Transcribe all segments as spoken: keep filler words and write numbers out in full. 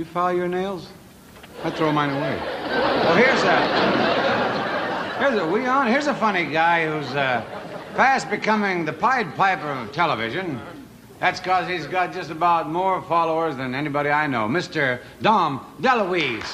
You file your nails? I throw mine away. Well, here's a... Here's a... We on? Here's a funny guy who's uh, fast becoming the Pied Piper of television. That's because he's got just about more followers than anybody I know. Mister Dom DeLuise.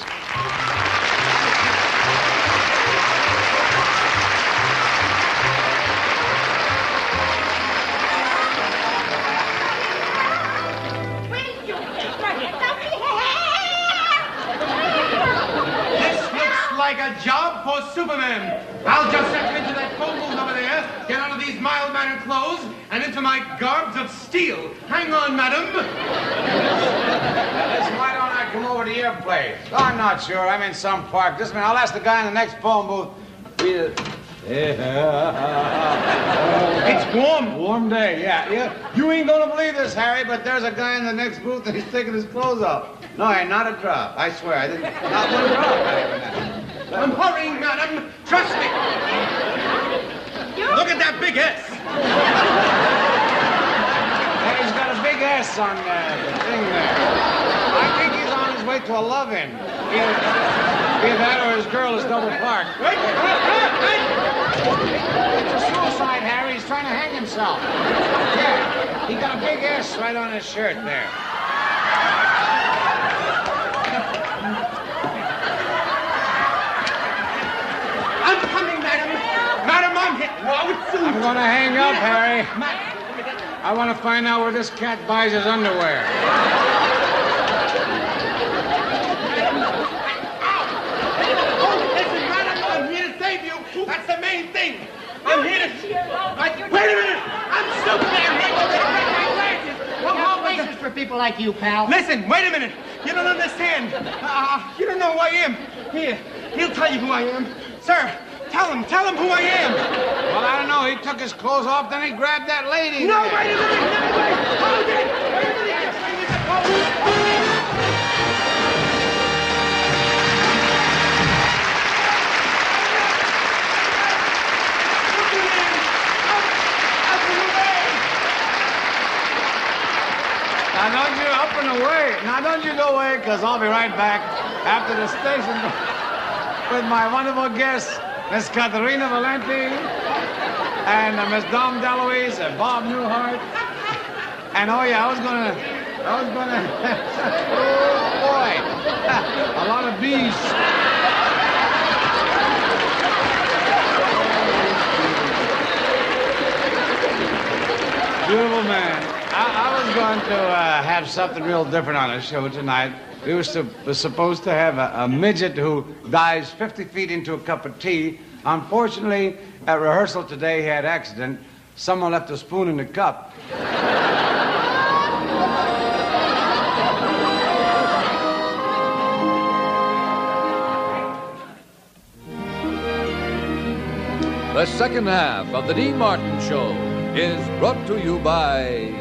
Like a job for Superman. I'll just step into that phone booth over there, get out of these mild-mannered clothes, and into my garbs of steel. Hang on, madam. Now, listen, why don't I come over to your place? Oh, I'm not sure. I'm in some park. Just a minute. I'll ask the guy in the next phone booth. It's warm. Warm day, yeah. yeah. You ain't gonna believe this, Harry, but there's a guy in the next booth and he's taking his clothes off. No, I ain't, not a drop. I swear, I didn't. Not one drop. I even I'm hurrying, madam. Trust me. Look at that big S. Hey, he's got a big S on uh, the thing there. I think he's on his way to a love-in. Either, either that or his girl is double parked. Wait, wait, wait. It's a suicide, Harry. He's trying to hang himself. Yeah, he got a big S right on his shirt there. I'm coming, madam. Madam, I'm hit. Whoa, it's soon. I'm gonna hang up, Harry. I want to find out where this cat buys his underwear. Oh, listen, madam, I'm here to save you. That's the main thing. I'm here to... I... Wait a minute. I'm Superman. What more places for people like you, pal? Listen, wait a minute. You don't understand. Uh, you don't know who I am. Here, he'll tell you who I am. Sir, tell him, tell him who I am. Well, I don't know. He took his clothes off, then he grabbed that lady. No, there. wait a minute. No, wait. Hold it. Wait a minute. Now, don't you up and away. Now, don't you go away, because I'll be right back after the station with my wonderful guests, Miss Katharina Valenti and uh, Miss Dom DeLuise and Bob Newhart. And, oh, yeah, I was going to, I was going to, oh, boy, a lot of bees. Beautiful man. I, I was going to uh, have something real different on the show tonight. We were, su- were supposed to have a, a midget who dives fifty feet into a cup of tea. Unfortunately, at rehearsal today, he had an accident. Someone left a spoon in the cup. The second half of the Dean Martin Show is brought to you by